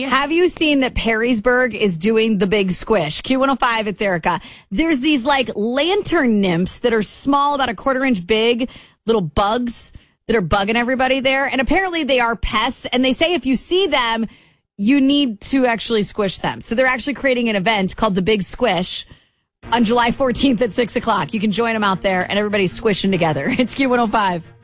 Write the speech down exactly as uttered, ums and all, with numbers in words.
Have you seen that Perrysburg is doing the big squish? Q one oh five, it's Erica. There's these like lantern nymphs that are small, about a quarter inch big, little bugs that are bugging everybody there. And apparently they are pests. And they say if you see them, you need to actually squish them. So they're actually creating an event called the Big Squish on July fourteenth at six o'clock. You can join them out there and everybody's squishing together. It's Q one oh five.